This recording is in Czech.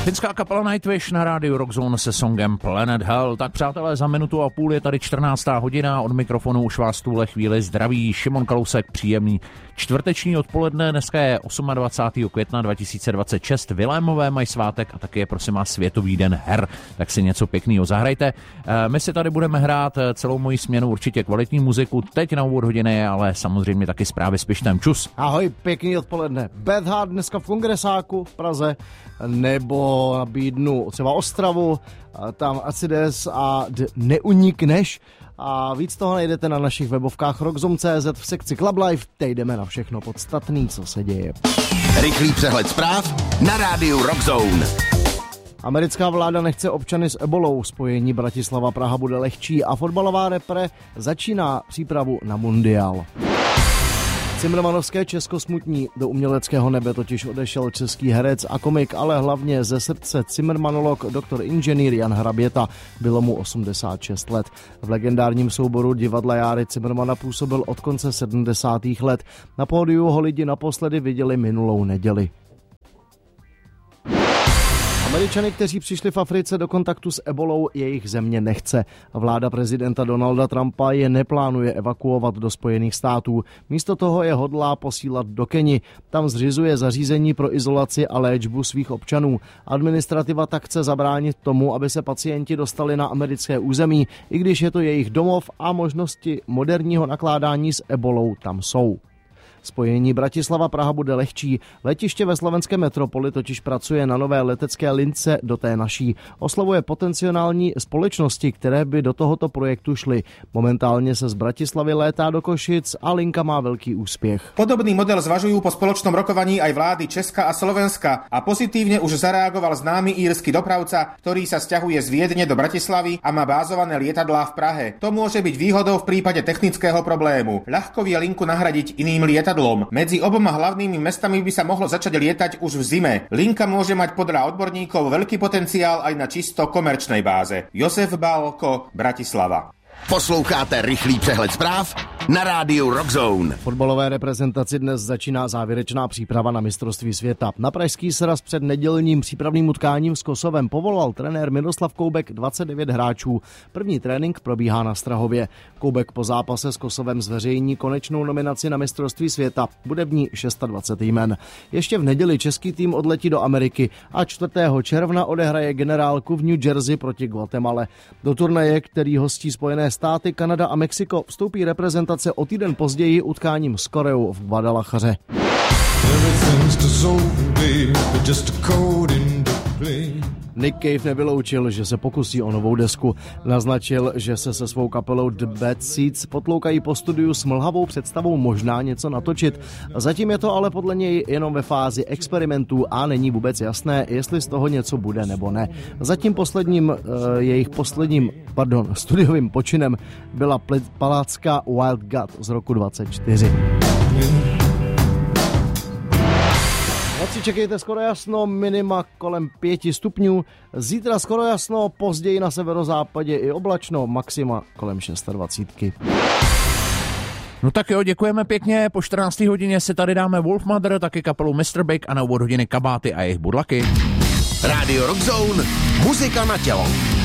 Finská kapela Nightwish na rádiu Rockzone se songem Planet Hell. Tak přátelé, za minutu a půl je tady 14. hodina, od mikrofonu už vás tuhle chvíli zdraví Šimon Kalousek, příjemný čtvrteční odpoledne. Dneska je 28. května 2026, Vilémové mají svátek a taky je prosím vás Světový den her, tak si něco pěkného zahrajte. My si tady budeme hrát celou moji směnu určitě kvalitní muziku, teď na úvod hodiny, ale samozřejmě taky zprávy s Pištem. Čus. Ahoj, pěkný odpoledne. Bad Heart dneska v Kongresáku v Praze, nebo nabídnu třeba Ostravu, tam Acides a Neunikneš. A víc toho najdete na našich webovkách rockzone.cz v sekci Club Life. Teď jdeme na všechno podstatný, co se děje. Rychlý přehled zpráv na rádiu Rockzone. Americká vláda nechce občany s ebolou, spojení Bratislava-Praha bude lehčí a fotbalová repre začíná přípravu na mundial. Cimrmanovské Česko smutní, do uměleckého nebe totiž odešel český herec a komik, ale hlavně ze srdce cimrmanolog, doktor inženýr Jan Hraběta. Bylo mu 86 let. V legendárním souboru divadla Járy Cimrmana působil od konce 70. let. Na pódiu ho lidi naposledy viděli minulou neděli. Američany, kteří přišli v Africe do kontaktu s ebolou, jejich země nechce. Vláda prezidenta Donalda Trumpa je neplánuje evakuovat do Spojených států. Místo toho je hodlá posílat do Keni. Tam zřizuje zařízení pro izolaci a léčbu svých občanů. Administrativa tak chce zabránit tomu, aby se pacienti dostali na americké území, i když je to jejich domov a možnosti moderního nakládání s ebolou tam jsou. Spojení Bratislava-Praha bude lehčí. Letiště ve slovenské metropoli totiž pracuje na nové letecké lince do té naší. Oslovuje potenciální společnosti, které by do tohoto projektu šly. Momentálně se z Bratislavy létá do Košic a linka má velký úspěch. Podobný model zvažujú po spoločnom rokovaní aj vlády Česka a Slovenska a pozitívne už zareagoval známy írsky dopravca, ktorý sa sťahuje z Viedne do Bratislavy a má bázované lietadlá v Prahe. To môže byť výhodou v prípade technického problému. Ľahko vie linku nahradiť iným lietadlom. Medzi oboma hlavnými mestami by sa mohlo začať lietať už v zime. Linka môže mať podľa odborníkov veľký potenciál aj na čisto komerčnej báze. Josef Bálko, Bratislava. Posloucháte rychlý přehled zpráv na rádiu Rockzone. Fotbalové reprezentaci dnes začíná závěrečná příprava na mistrovství světa. Na pražský sraz před nedělním přípravným utkáním s Kosovem povolal trenér Miroslav Koubek 29 hráčů. První trénink probíhá na Strahově. Koubek po zápase s Kosovem zveřejní konečnou nominaci na mistrovství světa. Bude v ní 26 jmen. Ještě v neděli český tým odletí do Ameriky a 4. června odehraje generálku v New Jersey proti Guatemale. Do turnaje, který hostí Spojené státy, Kanada a Mexiko, vstoupí reprezentace o týden později utkáním s Koreou v Guadalajaře. Nick Cave nevyloučil, že se pokusí o novou desku. Naznačil, že se svou kapelou The Bad Seeds potloukají po studiu s mlhavou představou možná něco natočit. Zatím je to ale podle něj jenom ve fázi experimentů a není vůbec jasné, jestli z toho něco bude nebo ne. Zatím jejich posledním studiovým počinem byla palácka Wild God z roku 24. Noci čekejte skoro jasno, minima kolem 5 stupňů. Zítra skoro jasno, později na severozápadě i oblačno, maxima kolem 26. No tak jo, děkujeme pěkně. Po 14. hodině si tady dáme Wolfmother, taky kapelu Mr. Big a na úvod hodiny Kabáty a jejich budlaky. Rádio Rockzone, muzika na tělo.